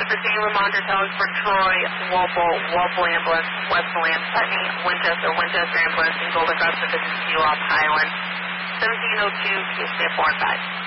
Virginia, Lamont, Helensburg, Troy, Walpole, Walpole Ambulance, Westland, Putney, Winchester, Winchester Ambulance, and Golden Cross Division 2 off Highland. 1702, Tuesday 4 and 5.